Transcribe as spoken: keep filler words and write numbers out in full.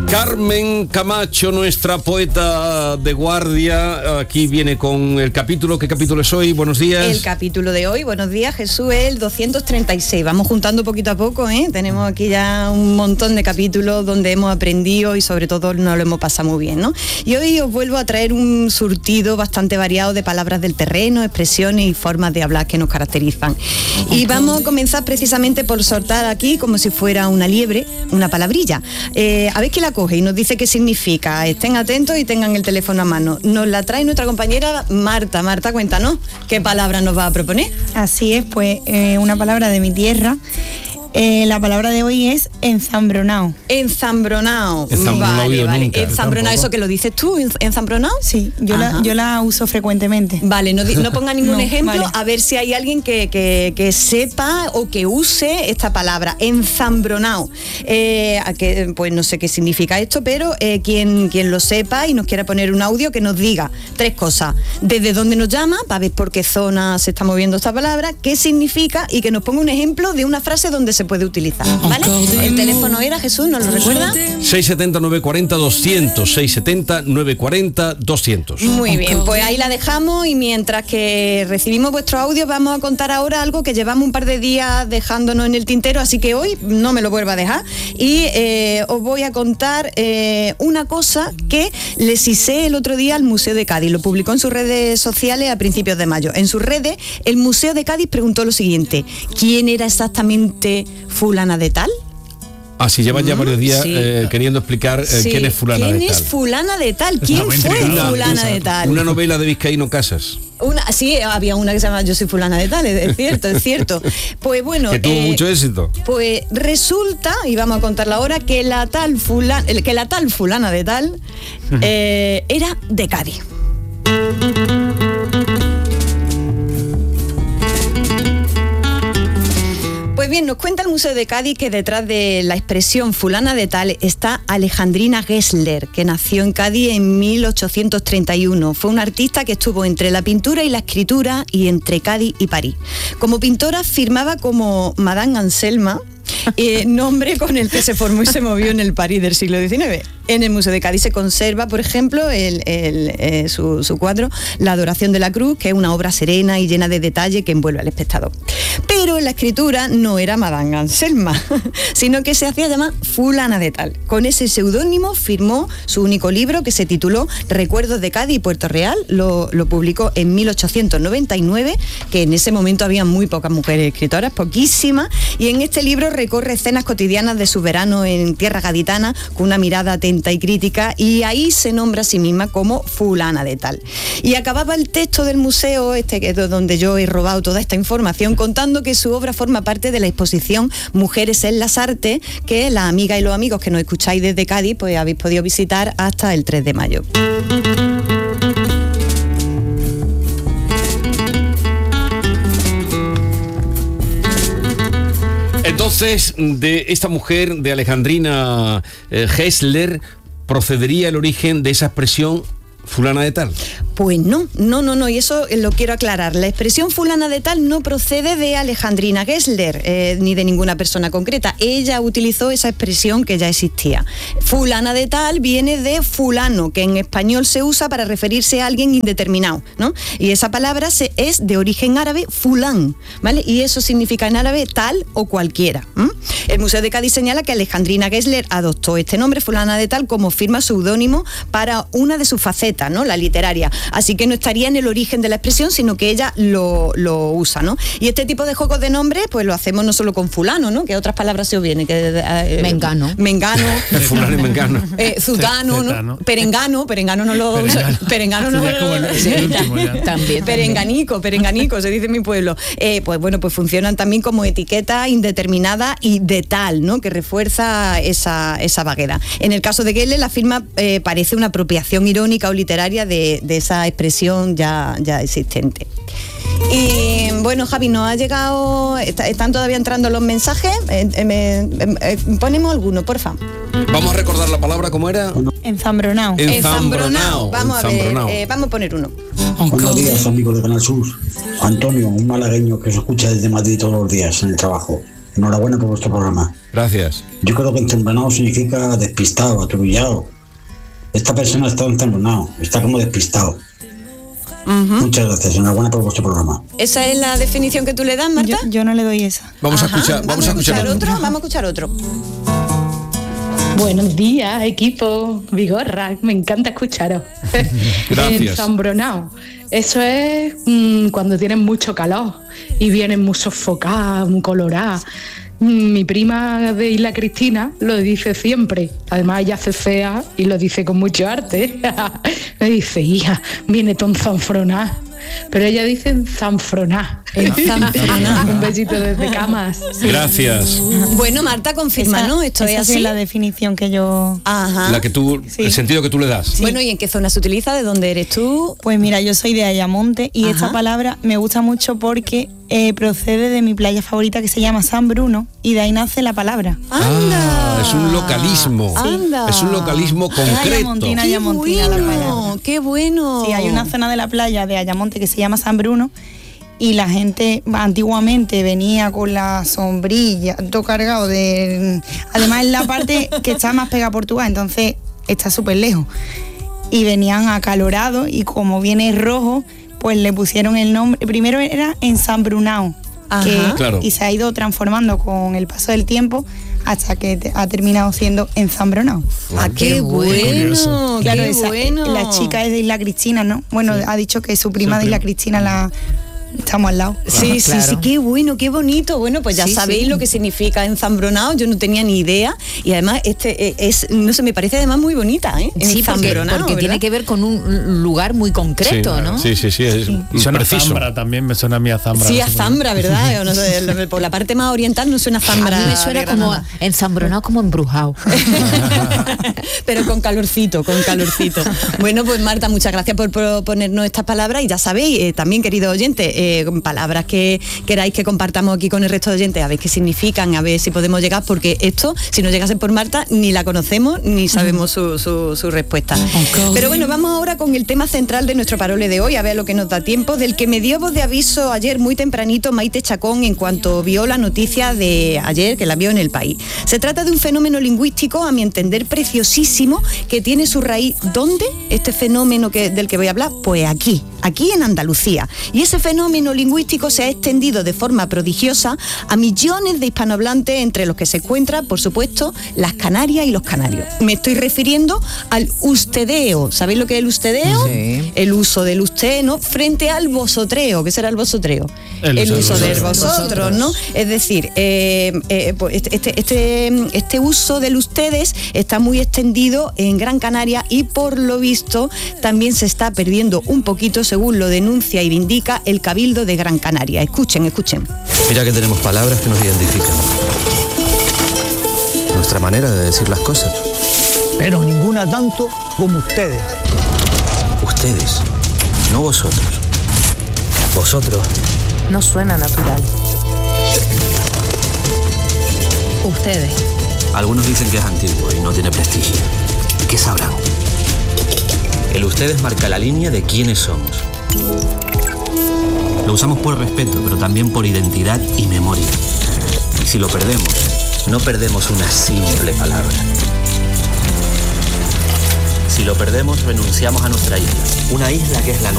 Carmen Camacho, nuestra poeta de guardia, aquí viene con el capítulo. ¿Qué capítulo es hoy? Buenos días. El capítulo de hoy, buenos días, Jesús, es el doscientos treinta y seis. Vamos juntando poquito a poco, ¿eh? Tenemos aquí ya un montón de capítulos donde hemos aprendido y sobre todo nos lo hemos pasado muy bien, ¿no? Y hoy os vuelvo a traer un surtido bastante variado de palabras del terreno, expresiones y formas de hablar que nos caracterizan. Y vamos a comenzar precisamente por soltar aquí, como si fuera una liebre, una palabrilla. Eh, a ver quién la coge y nos dice qué significa. Estén atentos y tengan el teléfono a mano. Nos la trae nuestra compañera Marta. Marta, cuéntanos, ¿qué palabra nos va a proponer? Así es, pues eh, una palabra de mi tierra. Eh, la palabra de hoy es enzambronao. Enzambronao. Enzambronao, vale, vale. nunca, Enzambronao, ¿eso que lo dices tú? ¿Enzambronao? Sí, yo la, yo la uso frecuentemente. Vale, no, no ponga ningún no, ejemplo, vale. A ver si hay alguien que, que, que sepa o que use esta palabra, enzambronao. Eh, que, pues no sé qué significa esto, pero eh, quien, quien lo sepa y nos quiera poner un audio, que nos diga tres cosas. Desde dónde nos llama, para ver por qué zona se está moviendo esta palabra, qué significa y que nos ponga un ejemplo de una frase donde se puede utilizar, ¿vale? El teléfono era, Jesús, ¿nos lo recuerda? seis siete cero, nueve cuatro cero, doscientos, seis siete cero, nueve cuatro cero, doscientos. Muy bien, pues ahí la dejamos y mientras que recibimos vuestro audio vamos a contar ahora algo que llevamos un par de días dejándonos en el tintero, así que hoy no me lo vuelva a dejar y eh, os voy a contar eh, una cosa que les hice el otro día al Museo de Cádiz, lo publicó en sus redes sociales a principios de mayo. En sus redes, el Museo de Cádiz preguntó lo siguiente: ¿quién era exactamente fulana de tal? Ah, si llevan ya varios días sí. eh, queriendo explicar eh, Sí. quién es fulana ¿Quién de tal. es fulana de tal? ¿Quién fue Una- fulana de tal? Una novela de Vizcaíno Casas. Una, sí, había una que se llama Yo soy fulana de tal, es cierto, es cierto. Pues bueno, Que tuvo eh, mucho éxito. pues resulta, y vamos a contarla ahora, que la tal fulana, que la tal fulana de tal eh, era de Cádiz. Pues bien, nos cuenta el Museo de Cádiz que detrás de la expresión fulana de tal está Alejandrina Gessler, que nació en Cádiz en mil ochocientos treinta y uno. Fue una artista que estuvo entre la pintura y la escritura y entre Cádiz y París. Como pintora firmaba como Madame Anselma, eh, nombre con el que se formó y se movió en el París del siglo diecinueve. En el Museo de Cádiz se conserva, por ejemplo, el, el, eh, su, su cuadro La Adoración de la Cruz, que es una obra serena y llena de detalle que envuelve al espectador. Pero en la escritura no era Madame Anselma, sino que se hacía llamar fulana de tal. Con ese seudónimo firmó su único libro, que se tituló Recuerdos de Cádiz y Puerto Real. Lo, lo publicó en mil ochocientos noventa y nueve, que en ese momento había muy pocas mujeres escritoras, poquísimas, y en este libro recorre escenas cotidianas de su verano en tierra gaditana con una mirada atenta y crítica, y ahí se nombra a sí misma como fulana de tal. Y acababa el texto del museo, este que es donde yo he robado toda esta información, contando que su obra forma parte de la exposición Mujeres en las Artes, que las amigas y los amigos que nos escucháis desde Cádiz pues habéis podido visitar hasta el tres de mayo. Entonces, de esta mujer, de Alejandrina eh, Gessler, procedería el origen de esa expresión fulana de tal. Pues no, no, no, no, y eso lo quiero aclarar. La expresión fulana de tal no procede de Alejandrina Gessler, eh, ni de ninguna persona concreta. Ella utilizó esa expresión que ya existía. Fulana de tal viene de fulano, que en español se usa para referirse a alguien indeterminado, ¿no? Y esa palabra se, es de origen árabe, fulán, ¿vale? Y eso significa en árabe tal o cualquiera. ¿m? El Museo de Cádiz señala que Alejandrina Gessler adoptó este nombre, fulana de tal, como firma seudónimo para una de sus facetas, ¿no? La literaria. Así que no estaría en el origen de la expresión, sino que ella lo, lo usa, ¿no? Y este tipo de juegos de nombres, pues lo hacemos no solo con fulano, ¿no? Que otras palabras se os vienen. Que, eh, Mengano. Mengano. Fulano y mengano. Eh, Zutano, ¿no? Perengano, Perengano no lo usa. Perengano no lo Sí, también, también. Perenganico, perenganico, se dice en mi pueblo. Eh, pues bueno, pues funcionan también como etiqueta indeterminada y de tal, ¿no? Que refuerza esa, esa vaguedad. En el caso de Gessler, la firma eh, parece una apropiación irónica o literaria de, de esa expresión ya, ya existente. Y bueno, Javi, nos ha llegado, está, están todavía entrando los mensajes, eh, eh, me, eh, ponemos alguno, porfa. Vamos a recordar la palabra, ¿cómo era? Enzambronao. Enzambronao. Vamos a ver, eh, vamos a poner uno. Buenos días, amigos de Canal Sur. Antonio, un malagueño que se escucha desde Madrid todos los días en el trabajo. Enhorabuena por vuestro programa. Gracias. Yo creo que entembronado significa despistado, aturullado. Esta persona está entembronado, está como despistado. Uh-huh. Muchas gracias, enhorabuena por vuestro programa. ¿Esa es la definición que tú le das, Marta? Yo, yo no le doy esa. Vamos Ajá, a escuchar, vamos, a escuchar, otro. otro. Vamos a escuchar otro. Buenos días, equipo Vigorra, me encanta escucharos. Gracias. Ensambronado. Eso es mmm, cuando tienen mucho calor y vienen muy sofocadas, muy coloradas. Mi prima de Isla Cristina lo dice siempre. Además ella hace fea y lo dice con mucho arte. Me dice, hija, viene ton zanfroná. Pero ella dice zanfroná. Un besito desde Camas. Gracias. Bueno, Marta, confirma, Esa- ¿no? Esto esa es sí así. la definición que yo... Ajá. La que tú, Sí. el sentido que tú le das. Bueno, ¿y en qué zona se utiliza? ¿De dónde eres tú? Pues mira, yo soy de Ayamonte y Ajá. esta palabra me gusta mucho porque eh, procede de mi playa favorita que se llama San Bruno y de ahí nace la palabra. ¡Anda! Ah, es un localismo. Sí. Anda. Es un localismo concreto. Ayamontina, ¡Qué Ayamontina, la bueno! playa. ¡Qué bueno! Sí, hay una zona de la playa de Ayamonte que se llama San Bruno y la gente antiguamente venía con la sombrilla, todo cargado de... Además es la parte que está más pegada a Portugal, entonces está súper lejos. Y venían acalorados y como viene rojo, pues le pusieron el nombre... Primero era Ensambrunao, Ajá. que, Claro. y se ha ido transformando con el paso del tiempo hasta que te- ha terminado siendo Ensambronao. ¡Ah, qué, Qué bueno! Claro, ¡Qué esa- bueno! la chica es de Isla Cristina, ¿no? Bueno, ha dicho que su prima de Isla Cristina la estamos al lado. Sí, sí, Claro. sí, qué bueno, qué bonito. Bueno, pues ya Sí, sabéis sí. lo que significa enzambronado, yo no tenía ni idea. Y además, este eh, es, no sé, me parece además muy bonita, ¿eh? Sí, porque, Enzambronado, porque tiene ¿verdad? que ver con un lugar muy concreto, sí, ¿no? Sí, sí, sí, es Y suena a preciso. Zambra también, me suena a mí a Zambra. Sí, no a sé por qué. Zambra, ¿verdad? No sé, por la parte más oriental no suena Zambra. A mí me suena de como Granada. ensambronado, como embrujado. Pero con calorcito, con calorcito. Bueno, pues Marta, muchas gracias por proponernos estas palabras y ya sabéis, eh, también queridos oyentes, eh, palabras que queráis que compartamos aquí con el resto de oyentes, a ver qué significan, a ver si podemos llegar, porque esto, si no llegase por Marta, ni la conocemos ni sabemos su, su, su respuesta. Pero bueno, vamos ahora con el tema central de nuestro parole de hoy, a ver lo que nos da tiempo, del que me dio voz de aviso ayer muy tempranito Maite Chacón en cuanto vio la noticia de ayer, que la vio en El País. Se trata de un fenómeno lingüístico, a mi entender, preciosísimo, que tiene su raíz, ¿dónde? Este fenómeno que, del que voy a hablar, pues aquí, aquí en Andalucía. Y ese fenómeno lingüístico se ha extendido de forma prodigiosa a millones de hispanohablantes, entre los que se encuentran, por supuesto, las Canarias y los canarios. Me estoy refiriendo al ustedeo. ¿Sabéis lo que es el ustedeo? Sí. El uso del usted, ¿no? Frente al vosotreo. ¿Qué será el vosotreo? El El, uso uso del del vosotros. vosotros, ¿no? Es decir, eh, eh, pues este, este, este, este uso del ustedes está muy extendido en Gran Canaria y por lo visto también se está perdiendo un poquito, según lo denuncia y indica el Cabildo de Gran Canaria. Escuchen, escuchen. Mira que tenemos palabras que nos identifican. Nuestra manera de decir las cosas. Pero ninguna tanto como ustedes. Ustedes, no vosotros. Vosotros. No suena natural. Ustedes. Algunos dicen que es antiguo y no tiene prestigio. ¿Qué sabrán? El ustedes marca la línea de quiénes somos. Lo usamos por respeto, pero también por identidad y memoria. Y si lo perdemos, no perdemos una simple palabra. Si lo perdemos, renunciamos a nuestra isla. Una isla que es la nuestra.